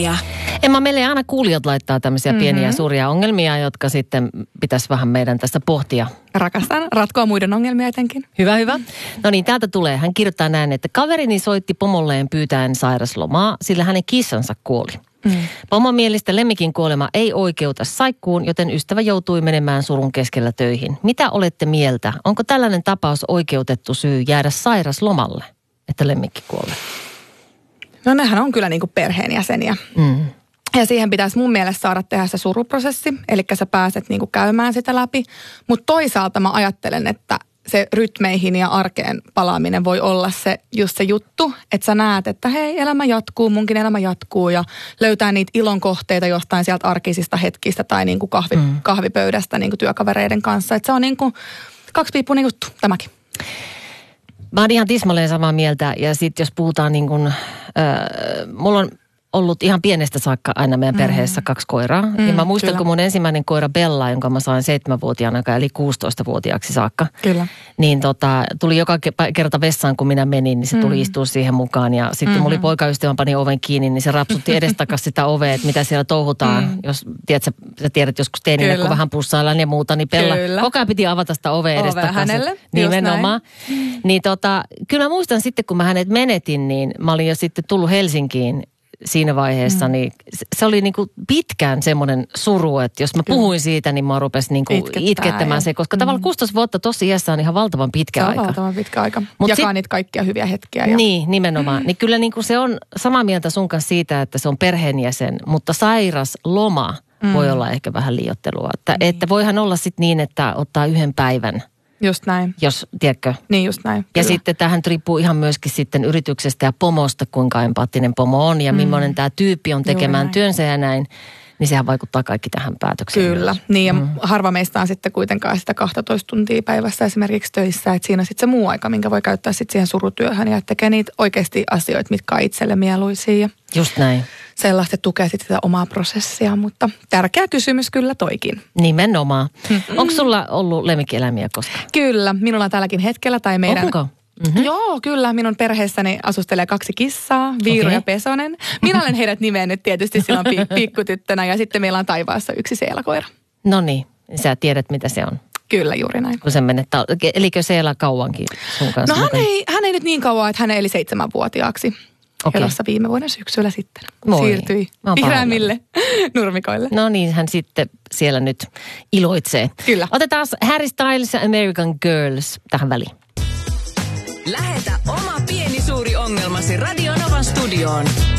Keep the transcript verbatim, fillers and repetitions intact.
ongelmia. Emma, meille aina kuulijat laittaa tämmöisiä mm-hmm. pieniä suuria ongelmia, jotka sitten pitäisi vähän meidän tässä pohtia. Rakastan ratkoa muiden ongelmia etenkin. Hyvä, hyvä. No niin, täältä tulee. Hän kirjoittaa näin, että kaverini soitti pomolleen pyytäen sairaslomaa, sillä hänen kissansa kuoli. Mm. Pomon mielestä lemmikin kuolema ei oikeuta saikkuun, joten ystävä joutui menemään surun keskellä töihin. Mitä olette mieltä? Onko tällainen tapaus oikeutettu syy jäädä sairaslomalle, että lemmikki kuolee? No nehän on kyllä niin kuin perheenjäseniä. Mm. Ja siihen pitäisi mun mielestä saada tehdä se suruprosessi, eli sä pääset niin kuin käymään sitä läpi. Mutta toisaalta mä ajattelen, että se rytmeihin ja arkeen palaaminen voi olla se just se juttu, että sä näet, että hei, elämä jatkuu, munkin elämä jatkuu ja löytää niitä ilon kohteita jostain sieltä arkisista hetkistä tai niin kuin kahvi, mm. kahvipöydästä niin kuin työkavereiden kanssa. Että se on niin kuin kaksipiippuinen juttu, tämäkin. Mä oon ihan tismalleen samaa mieltä ja sitten jos puhutaan niin kuin, äh, mulla on ollut ihan pienestä saakka aina meidän perheessä mm. kaksi koiraa. Mm, ja mä muistan, kyllä. kun mun ensimmäinen koira Bella, jonka mä sain seitsemänvuotiaana, eli kuusitoistavuotiaaksi saakka. Kyllä. Niin tota, tuli joka kerta vessaan, kun minä menin, niin se tuli mm. istua siihen mukaan. Ja sitten mm-hmm. mulla oli poikaystävä, pani oven kiinni, niin se rapsutti edestakas sitä ovea, että mitä siellä touhutaan. Mm. Jos tiedät, sä, sä tiedät joskus teinille, kun vähän pussaillaan ja muuta, niin Bella kyllä. koko ajan piti avata sitä ovea edestakas. hänelle. Nimenomaan. Niin tota, kyllä mä muistan sitten, kun mä hänet menetin, niin mä olin jo sitten tullut Helsinkiin siinä vaiheessa, mm. niin se oli niinku pitkään semmoinen suru, että jos mä puhuin siitä, niin mä rupesin niinku itkettämään se, koska mm. tavallaan kuusitoista vuotta tosi iässä on ihan valtavan pitkä aika. Se on aika. valtavan pitkä aika. Mut jakaa sit, niitä kaikkia hyviä hetkiä. Ja... Niin, nimenomaan. Mm. Niin kyllä niinku se on samaa mieltä sun kanssa siitä, että se on perheenjäsen, mutta sairas loma mm. voi olla ehkä vähän liioittelua. Että, mm. että voihan olla sitten niin, että ottaa yhden päivän. Just näin. Jos, tiedätkö? Niin, just näin. Ja kyllä. sitten tähän riippuu ihan myöskin sitten yrityksestä ja pomosta, kuinka empaattinen pomo on ja mm. millainen tämä tyyppi on tekemään työnsä ja näin. Niin sehän vaikuttaa kaikki tähän päätökseen. Kyllä. Myös. Niin ja mm. harva meistä on sitten kuitenkaan sitä kaksitoista tuntia päivässä esimerkiksi töissä. Että siinä on sitten se muu aika, minkä voi käyttää sitten siihen surutyöhön ja tekee niitä oikeasti asioita, mitkä on itselle mieluisia. Just näin. Sellaista tukee sitten sitä omaa prosessia, mutta tärkeä kysymys kyllä toikin. Nimenomaan. Mm-hmm. Onko sulla ollut lemmikkieläimiä koskaan? Kyllä. Minulla on tälläkin hetkellä tai meidän... Onko? Mm-hmm. Joo, kyllä. Minun perheessäni asustelee kaksi kissaa, Viiro okay. ja Pesonen. Minä olen heidät nimennyt tietysti silloin pi- pikkutyttönä ja sitten meillä on taivaassa yksi seelakoira. No niin, sä tiedät mitä se on. Kyllä, juuri näin. Kun se menet, ta- elikö se elää kauankin sun kanssa? No hän ei, hän ei nyt niin kauan, että hän eli seitsemänvuotiaaksi. Okay. Elossa viime vuonna syksyllä sitten. Moi. Siirtyi vihreämmille nurmikoille. No niin, hän sitten siellä nyt iloitsee. Kyllä. Otetaan Harry Styles ja American Girls tähän väliin. Lähetä oma pieni suuri ongelmasi Radio Novan studioon